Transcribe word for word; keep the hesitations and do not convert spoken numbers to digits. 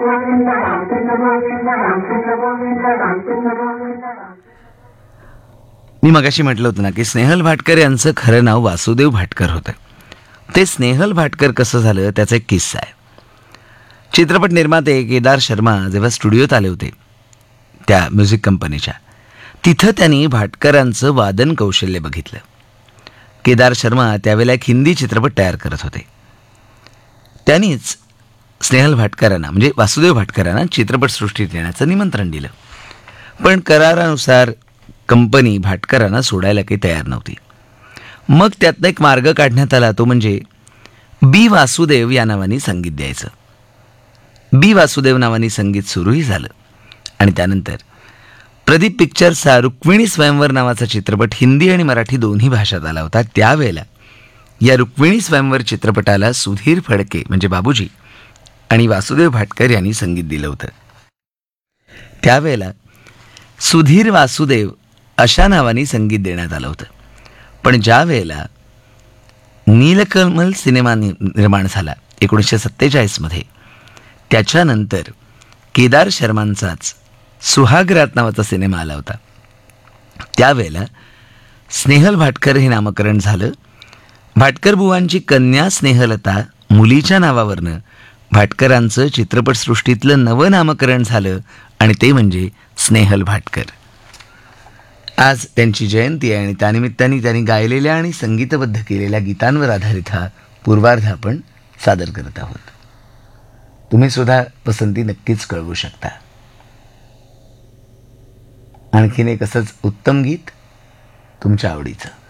मी मगाशी म्हटलं होतं ना की स्नेहल भाटकर यांचं खरं नाव वासुदेव भाटकर होतं. ते स्नेहल भाटकर कसं झालं त्याचा एक किस्सा आहे. चित्रपट निर्माते केदार शर्मा जेव्हा स्टुडिओत आले होते त्या म्युझिक कंपनीच्या, तिथं त्यांनी भाटकरांचं वादन कौशल्य बघितलं. केदार शर्मा त्यावेळेला एक हिंदी चित्रपट तयार करत होते. त्यांनीच स्नेहल भाटकरांना म्हणजे वासुदेव भाटकरांना चित्रपटसृष्टीत येण्याचं निमंत्रण दिलं. पण करारानुसार कंपनी भाटकरांना सोडायला काही तयार नव्हती. मग त्यातनं एक मार्ग काढण्यात आला, तो म्हणजे बी वासुदेव या नावाने संगीत द्यायचं. बी वासुदेव नावाने संगीत सुरूही झालं आणि त्यानंतर प्रदीप पिक्चर्सचा रुक्मिणी स्वयंवर नावाचा चित्रपट हिंदी आणि मराठी दोन्ही भाषात आला होता. त्यावेळेला या रुक्मिणी स्वयंवर चित्रपटाला सुधीर फडके म्हणजे बाबूजी आणि वासुदेव भाटकर यांनी संगीत दिलं होतं. त्यावेळेला सुधीर वासुदेव अशा नावाने संगीत देण्यात आलं होतं. पण ज्या वेळेला नीलकमल सिनेमा निर्माण झाला एकोणीसशे सत्तेचाळीसमध्ये, त्याच्यानंतर केदार शर्मांचाच सुहागरात नावाचा सिनेमा आला होता. त्यावेळेला स्नेहल भाटकर हे नामकरण झालं. भाटकर बुवांची कन्या स्नेहलता मुलीच्या नावावरनं भाटकरांचं चित्रपटसृष्टीतलं नवं नामकरण झालं आणि ते म्हणजे स्नेहल भाटकर. आज त्यांची जयंती आहे आणि त्यानिमित्ताने त्यांनी गायलेल्या आणि संगीतबद्ध केलेल्या गीतांवर आधारित हा पूर्वार्ध आपण सादर करत आहोत. तुम्ही सुद्धा पसंती नक्कीच कळवू शकता. आणखीन एक असंच उत्तम गीत तुमच्या आवडीचं.